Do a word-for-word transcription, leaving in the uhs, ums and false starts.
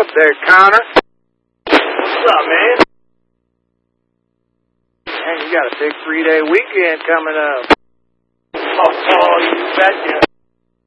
Up there, Connor. What's up, man? Man, you got a big three-day weekend coming up. Oh, oh, you betcha.